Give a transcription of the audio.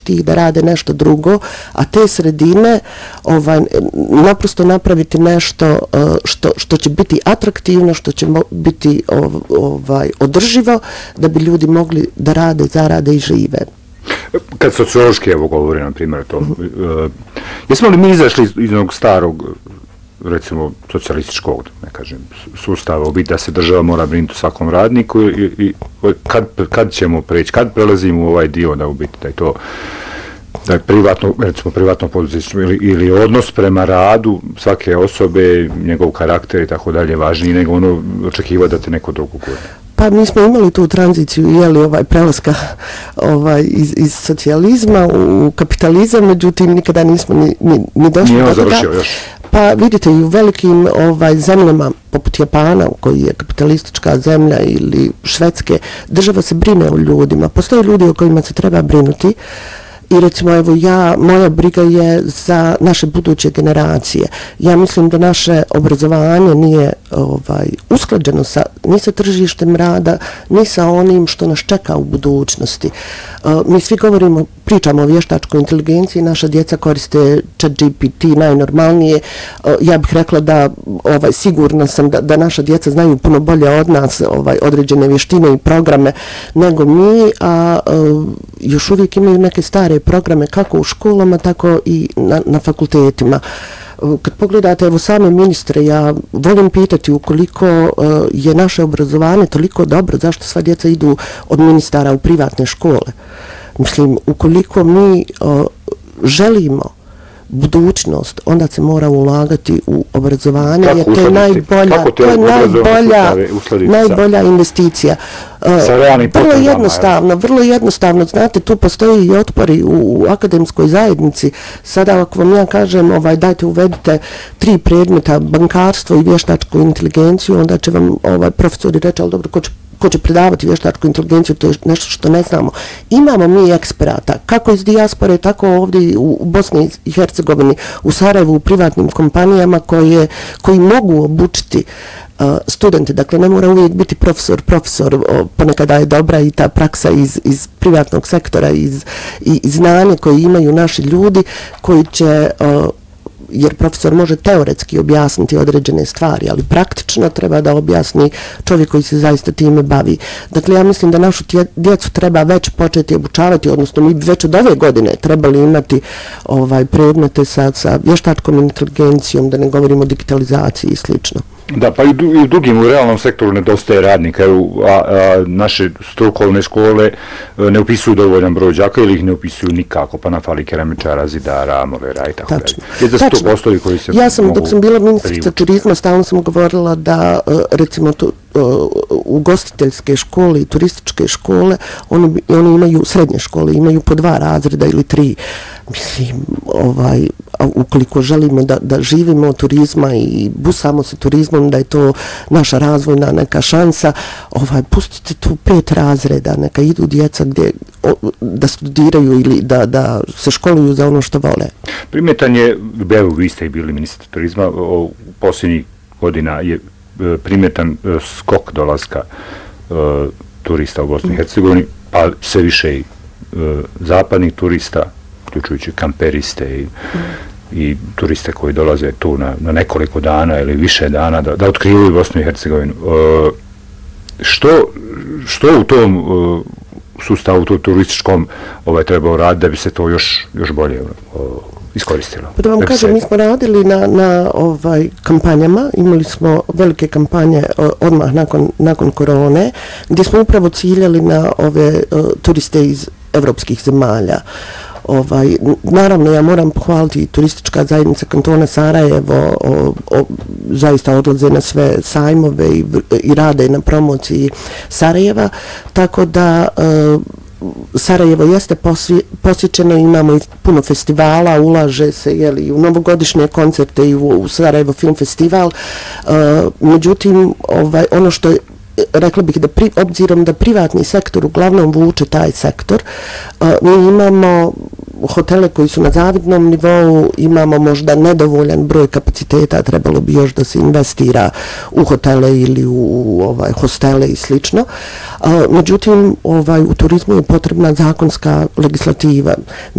da rade nešto drugo, a te sredine naprosto napraviti nešto što će biti atraktivno, što će biti održivo, da bi ljudi mogli da rade, zarade i žive. Kad sociološki evo govori, na primjer, to, jesmo li mi izašli iz onog starog, recimo, socijalističkog, ne kažem, sustava, u biti da se država mora brinuti o svakom radniku i kad ćemo preći, kad prelazimo u ovaj dio da u biti da je to da je privatno, recimo privatno poduzeće ili odnos prema radu svake osobe, njegov karakter i tako dalje važniji nego ono očekiva da te neko drugo gura. Pa mi smo imali tu tranziciju prelaska iz socijalizma u kapitalizam, međutim nikada nismo ni došli do toga. Pa vidite i u velikim zemljama poput Japana, koji je kapitalistička zemlja, ili Švedske, država se brine o ljudima. Postoje ljudi o kojima se treba brinuti. I recimo, evo moja briga je za naše buduće generacije. Ja mislim da naše obrazovanje nije usklađeno ni sa tržištem rada, ni sa onim što nas čeka u budućnosti. Mi svi pričamo o vještačkoj inteligenciji, naša djeca koriste ChatGPT najnormalnije. Ja bih rekla da sigurna sam da naša djeca znaju puno bolje od nas određene vještine i programe nego mi, a još uvijek imaju neke stare programe kako u školama, tako i na fakultetima. Kad pogledate evo same ministre, ja volim pitati ukoliko je naše obrazovanje toliko dobro, zašto sva djeca idu od ministara u privatne škole? Mislim, ukoliko mi želimo budućnost, onda se mora ulagati u obrazovanje, jer to je najbolja investicija. Vrlo jednostavno, znate, tu postoji i otpori u akademskoj zajednici. Sada ako vam ja kažem, dajte uvedite 3 predmeta, bankarstvo i vještačku inteligenciju, onda će vam profesori reći, ali dobro, ko će predavati vještačku inteligenciju, to je nešto što ne znamo. Imamo mi eksperata, kako iz dijaspore, tako ovdje u Bosni i Hercegovini, u Sarajevu, u privatnim kompanijama koji mogu obučiti studente. Dakle, ne mora uvijek biti profesor, ponekada je dobra i ta praksa iz privatnog sektora i znanje koje imaju naši ljudi koji će jer profesor može teoretski objasniti određene stvari, ali praktično treba da objasni čovjek koji se zaista time bavi. Dakle, ja mislim da našu djecu treba već početi obučavati, odnosno mi bi već od ove godine trebali imati predmete sa vještačkom inteligencijom, da ne govorimo o digitalizaciji i slično. Da, pa i u drugim, u realnom sektoru nedostaje radnika, a naše strukovne škole ne upisuju dovoljan broj đaka ili ih ne upisuju nikako, pa nafali keramičara, zidara, molera i tako dalje. Tačno. Ja sam, dok sam bila ministrica turizma, stalno sam govorila da, recimo, ugostiteljske škole i turističke škole, oni imaju, srednje škole, imaju po 2 razreda ili 3. Mislim, ukoliko želimo da živimo od turizma i busamo se turizmom, da je to naša razvojna neka šansa, pustite tu 5 razreda, neka idu djeca da studiraju ili da se školuju za ono što vole. Primjetan je, vi ste i bili ministar turizma, u posljednjih godina je primjetan skok dolaska turista u Bosni i Hercegovini, pa sve više i zapadnih turista, uključujući kamperiste i turiste koji dolaze tu na nekoliko dana ili više dana da otkrivaju Bosnu i Hercegovinu. Što u tom sustavu turističkom treba uraditi da bi se to još bolje iskoristilo? Pa da vam kažem, mi smo radili na kampanjama, imali smo velike kampanje odmah nakon korone, gdje smo upravo ciljali na ove turiste iz evropskih zemalja. Naravno, ja moram pohvaliti turistička zajednica kantona Sarajevo, zaista odlaze na sve sajmove i rade na promociji Sarajeva, tako da Sarajevo jeste posjećeno, imamo i puno festivala, ulaže se u novogodišnje koncerte i u Sarajevo film festival. Međutim, ono što je, rekla bih da obzirom da privatni sektor uglavnom vuče taj sektor, mi imamo hotele koji su na zavidnom nivou, imamo možda nedovoljan broj kapaciteta, trebalo bi još da se investira u hotele ili u hostele i slično. Međutim, u turizmu je potrebna zakonska legislativa.